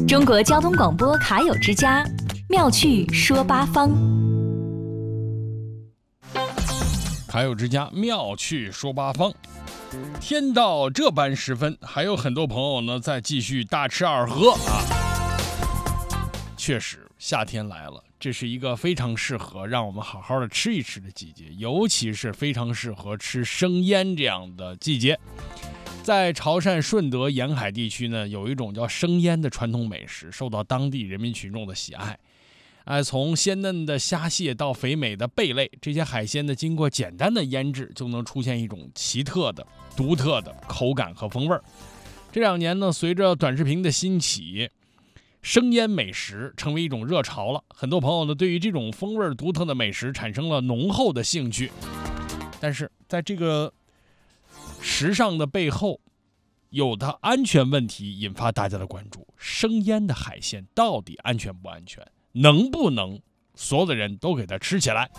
中国交通广播卡友之家，妙趣说八方。 卡友之家，妙趣说八方。天到这般时分，还有很多朋友呢在继续大吃二喝啊。确实，夏天来了，这是一个非常适合让我们好好的吃一吃的季节，尤其是非常适合吃生腌这样的季节。在潮汕、顺德沿海地区呢，有一种叫生腌的传统美食，受到当地人民群众的喜爱。从鲜嫩的虾蟹到肥美的贝类，这些海鲜呢，经过简单的腌制，就能出现一种奇特的、独特的口感和风味。这2年呢，随着短视频的兴起，生腌美食成为一种热潮了。很多朋友呢，对于这种风味独特的美食产生了浓厚的兴趣。但是在这个时尚的背后，有的安全问题引发大家的关注。生腌的海鲜到底安全不安全？能不能所有的人都给它吃起来？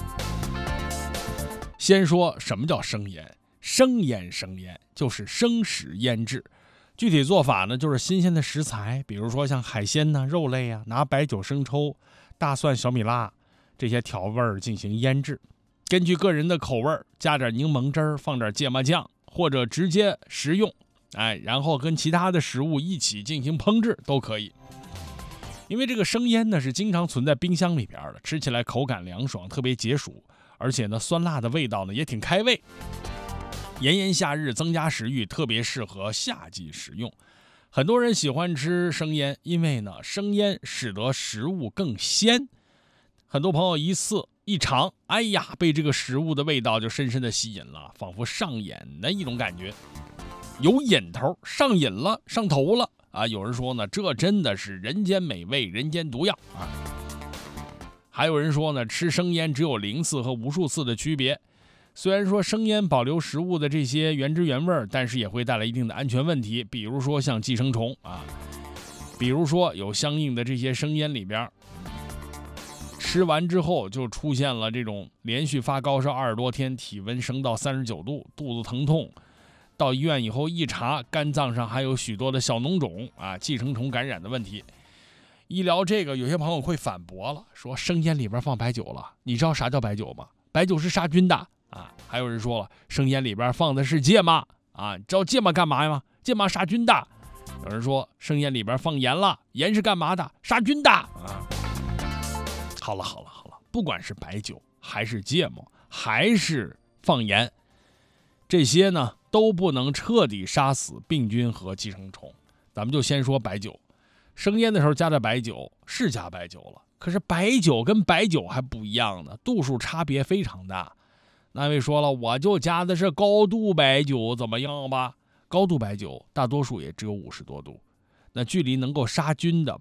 先说什么叫生腌？生腌就是生食腌制。具体做法呢，就是新鲜的食材，比如说像海鲜呢、肉类啊，拿白酒、生抽、大蒜、小米辣这些调味进行腌制。根据个人的口味，加点柠檬汁儿，放点芥末酱，或者直接食用，然后跟其他的食物一起进行烹制都可以。因为这个生腌呢是经常存在冰箱里边的，吃起来口感凉爽，特别解暑，而且呢酸辣的味道呢也挺开胃。炎炎夏日增加食欲，特别适合夏季食用。很多人喜欢吃生腌，因为呢生腌使得食物更鲜。很多朋友一尝，被这个食物的味道就深深的吸引了，仿佛上眼的一种感觉，有瘾头，上瘾了，上头了啊！有人说呢，这真的是人间美味，人间毒药啊！还有人说呢，吃生腌只有0次和无数次的区别。虽然说生腌保留食物的这些原汁原味，但是也会带来一定的安全问题，比如说像寄生虫啊，比如说有相应的这些生腌里边，吃完之后就出现了这种连续发高烧20多天，体温升到39度，肚子疼痛，到医院以后一查，肝脏上还有许多的小脓肿啊，寄生虫感染的问题。医疗这个，有些朋友会反驳了，说生腌里边放白酒了，你知道啥叫白酒吗？白酒是杀菌的啊。还有人说了，生腌里边放的是芥末啊，你知道芥末干嘛吗？芥末杀菌的。有人说生腌里边放盐了，盐是干嘛的？杀菌的啊。好了，不管是白酒还是芥末还是放盐，这些呢都不能彻底杀死病菌和寄生虫。咱们就先说白酒，生腌的时候加的白酒是加白酒了，可是白酒跟白酒还不一样呢，度数差别非常大。那位说了，我就加的是高度白酒，怎么样吧？高度白酒大多数也只有50多度，那距离能够杀菌的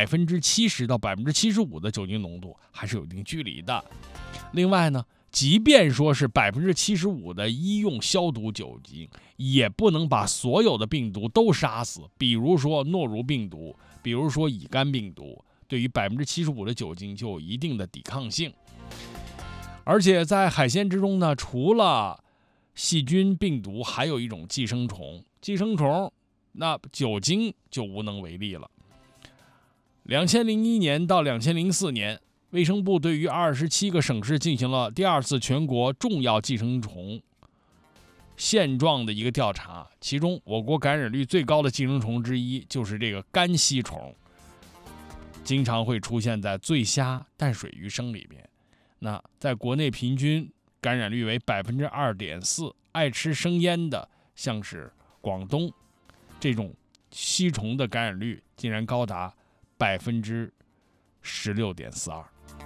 70%到75%的酒精浓度还是有一定距离的。另外呢，即便说是75%的医用消毒酒精，也不能把所有的病毒都杀死。比如说诺如病毒，比如说乙肝病毒，对于75%的酒精就有一定的抵抗性。而且在海鲜之中呢，除了细菌病毒，还有一种寄生虫。寄生虫，那酒精就无能为力了。2001年到2004年，卫生部对于27个省市进行了第2次全国重要寄生虫现状的一个调查，其中我国感染率最高的寄生虫之一就是这个肝吸虫，经常会出现在醉虾、淡水鱼生里边。那在国内平均感染率为2.4%，爱吃生腌的像是广东，这种吸虫的感染率竟然高达16.42%。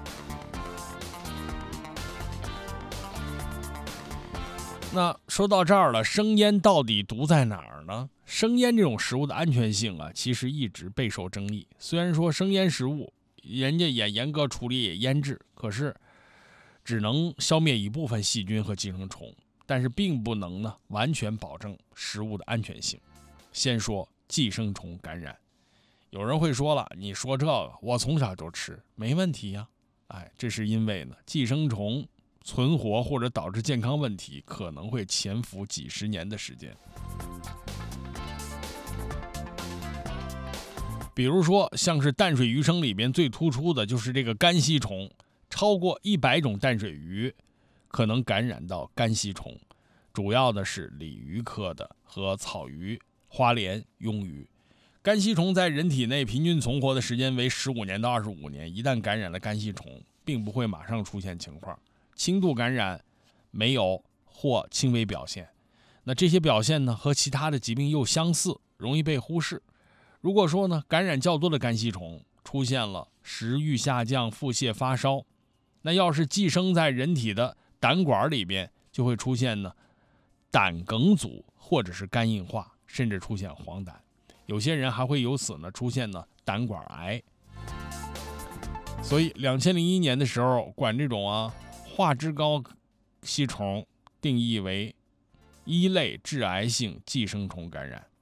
那说到这儿了，生腌到底毒在哪儿呢？生腌这种食物的安全性啊，其实一直备受争议。虽然说生腌食物人家也严格处理也腌制，可是只能消灭一部分细菌和寄生虫，但是并不能呢完全保证食物的安全性。先说寄生虫感染，有人会说了，你说这个我从小就吃，没问题呀。这是因为呢寄生虫存活或者导致健康问题可能会潜伏几十年的时间。 比如说像是淡水鱼生里边最突出的就是这个肝吸虫，超过100种淡水鱼可能感染到肝吸虫，主要的是鲤鱼科的和草鱼、花鲢、鳙鱼。肝吸虫在人体内平均存活的时间为15年到25年，一旦感染了肝吸虫，并不会马上出现情况，轻度感染没有或轻微表现。那这些表现呢，和其他的疾病又相似，容易被忽视。如果说呢，感染较多的肝吸虫出现了食欲下降、腹泻、发烧，那要是寄生在人体的胆管里边，就会出现呢胆梗阻或者是肝硬化，甚至出现黄疸。有些人还会由此呢出现呢胆管癌。所以2001年的时候，管这种化脂膏吸虫定义为1类致癌性寄生虫感染。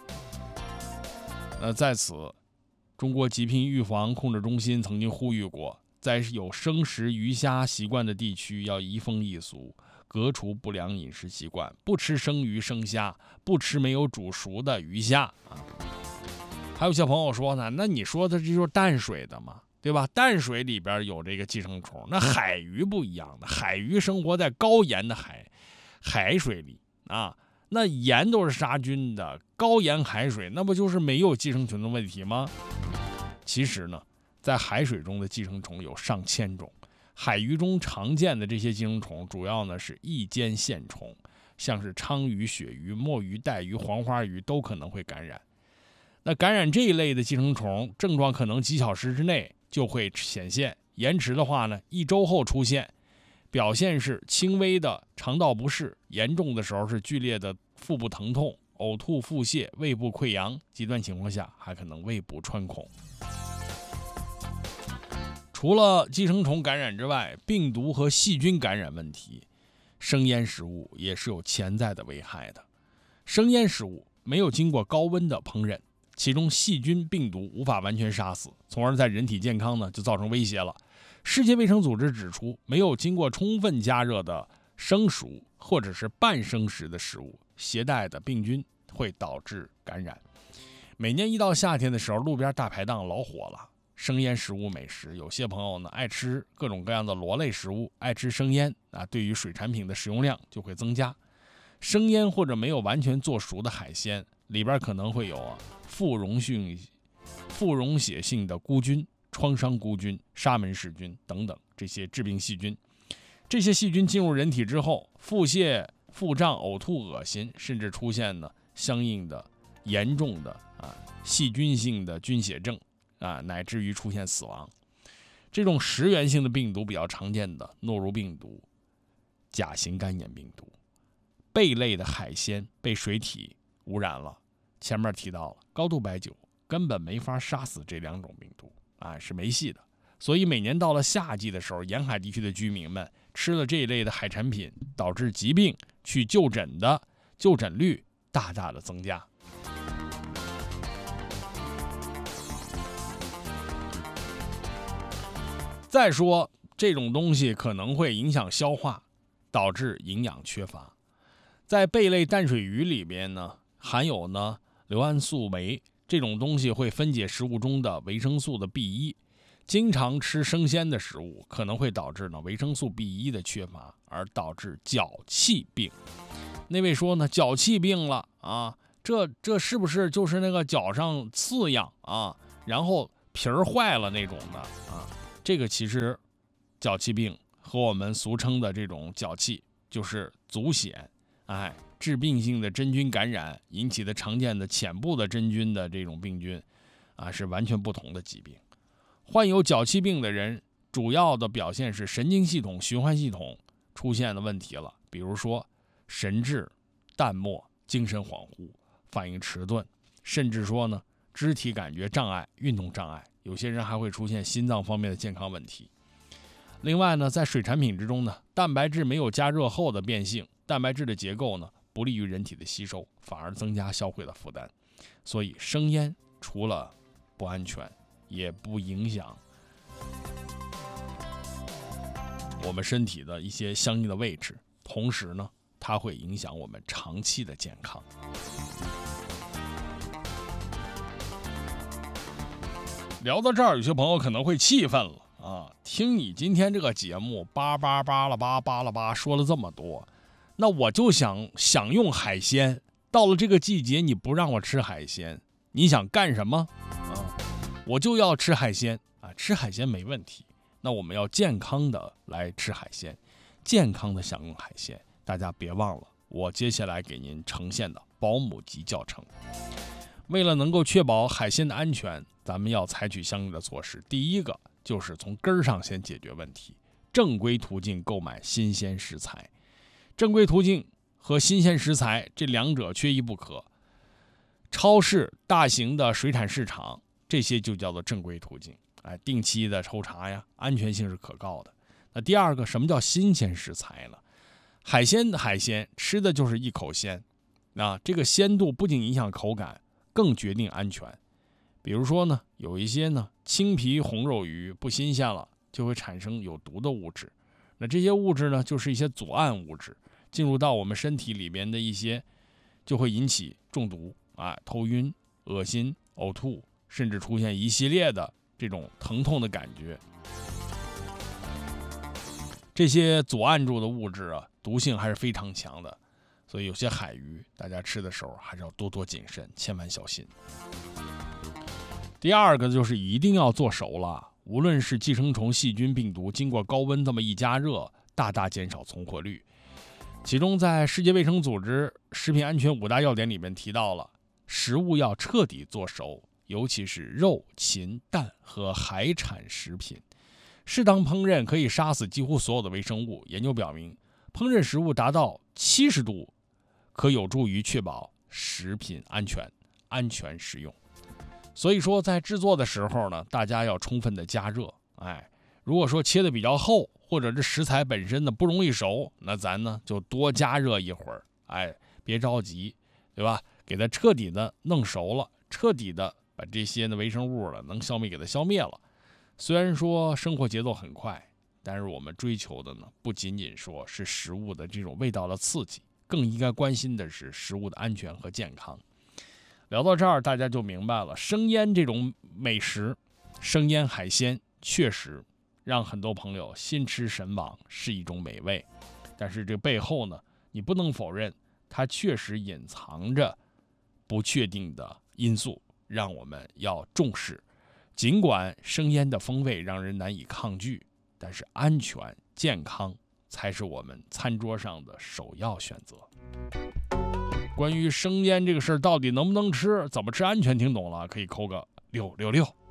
在此，中国疾病预防控制中心曾经呼吁过，在有生食鱼虾习惯的地区要移风易俗，革除不良饮食习惯，不吃生鱼生虾，不吃没有煮熟的鱼虾。还有些朋友说呢，那你说的这就是淡水的嘛，对吧？淡水里边有这个寄生虫，那海鱼不一样的，海鱼生活在高盐的海水里啊，那盐都是杀菌的，高盐海水那不就是没有寄生虫的问题吗？其实呢，在海水中的寄生虫有上千种，海鱼中常见的这些寄生虫主要呢是异尖线虫，像是鲳鱼、鳕鱼、墨鱼、带鱼、黄花鱼都可能会感染。那感染这一类的寄生虫，症状可能几小时之内就会显现，延迟的话呢，1周后出现。表现是轻微的肠道不适，严重的时候是剧烈的腹部疼痛、呕吐、腹泻、胃部溃疡，极端情况下还可能胃部穿孔。除了寄生虫感染之外，病毒和细菌感染问题，生腌食物也是有潜在的危害的。生腌食物没有经过高温的烹饪，其中细菌、病毒无法完全杀死，从而在人体健康呢就造成威胁了。世界卫生组织指出，没有经过充分加热的生熟或者是半生食的食物，携带的病菌会导致感染。每年一到夏天的时候，路边大排档老火了，生腌食物美食，有些朋友呢爱吃各种各样的螺类食物，爱吃生腌对于水产品的使用量就会增加。生腌或者没有完全做熟的海鲜里边可能会有副溶血性的菇菌、创伤菇菌、沙门氏菌等等这些致病细菌。这些细菌进入人体之后，腹泻、腹胀、呕吐、恶心，甚至出现呢相应的严重的细菌性的菌血症乃至于出现死亡。这种食源性的病毒比较常见的诺如病毒、甲型肝炎病毒。贝类的海鲜被水体污染了，前面提到了高度白酒根本没法杀死这2种病毒是没戏的。所以每年到了夏季的时候，沿海地区的居民们吃了这一类的海产品，导致疾病去就诊率大大的增加。再说这种东西可能会影响消化，导致营养缺乏。在贝类淡水鱼里边呢，含有呢硫胺素酶，这种东西会分解食物中的维生素的 B1。经常吃生鲜的食物可能会导致呢维生素 B1 的缺乏，而导致脚气病。那位说呢，脚气病了这是不是就是那个脚上刺痒然后皮儿坏了那种的这个其实脚气病和我们俗称的这种脚气就是足癣致病性的真菌感染引起的常见的浅部的真菌的这种病菌是完全不同的疾病。患有脚气病的人主要的表现是神经系统、循环系统出现了问题了，比如说神志淡漠、精神恍惚、反应迟钝，甚至说呢肢体感觉障碍、运动障碍，有些人还会出现心脏方面的健康问题。另外呢，在水产品之中呢，蛋白质没有加热后的变性，蛋白质的结构呢不利于人体的吸收，反而增加消化的负担。所以生腌除了不安全，也不影响我们身体的一些相应的位置，同时呢它会影响我们长期的健康。 聊到这儿，有些朋友可能会气愤了啊！听你今天这个节目叭叭叭了叭叭了叭说了这么多，那我就想享用海鲜。到了这个季节，你不让我吃海鲜，你想干什么啊？我就要吃海鲜啊！吃海鲜没问题，那我们要健康的来吃海鲜，健康的享用海鲜。大家别忘了，我接下来给您呈现的保姆级教程。为了能够确保海鲜的安全，咱们要采取相应的措施。第一个就是从根儿上先解决问题，正规途径购买新鲜食材。正规途径和新鲜食材这两者缺一不可。超市、大型的水产市场，这些就叫做正规途径。定期的抽查呀，安全性是可靠的。那第二个，什么叫新鲜食材呢？海鲜的海鲜吃的就是一口鲜，这个鲜度不仅影响口感，更决定安全。比如说呢，有一些呢青皮红肉鱼不新鲜了，就会产生有毒的物质。那这些物质呢，就是一些左岸物质，进入到我们身体里边的一些，就会引起中毒头晕、恶心、呕吐，甚至出现一系列的这种疼痛的感觉。这些左岸住的物质毒性还是非常强的，所以有些海鱼大家吃的时候还是要多多谨慎，千万小心。第二个就是一定要做熟了，无论是寄生虫、细菌、病毒，经过高温这么一加热，大大减少存活率。其中在世界卫生组织食品安全5大要点里面提到了，食物要彻底做熟，尤其是肉、禽、蛋和海产食品。适当烹饪可以杀死几乎所有的微生物。研究表明，烹饪食物达到70度，可有助于确保食品安全食用。所以说，在制作的时候呢，大家要充分的加热。如果说切的比较厚，或者这食材本身呢不容易熟，那咱呢就多加热一会儿。别着急，对吧？给它彻底的弄熟了，彻底的把这些的微生物能消灭给它消灭了。虽然说生活节奏很快，但是我们追求的呢，不仅仅说是食物的这种味道的刺激，更应该关心的是食物的安全和健康。聊到这儿，大家就明白了，生腌这种美食，生腌海鲜确实让很多朋友心驰神往，是一种美味。但是这背后呢，你不能否认，它确实隐藏着不确定的因素，让我们要重视。尽管生腌的风味让人难以抗拒，但是安全健康才是我们餐桌上的首要选择。关于生腌这个事儿到底能不能吃，怎么吃安全，听懂了可以扣个666。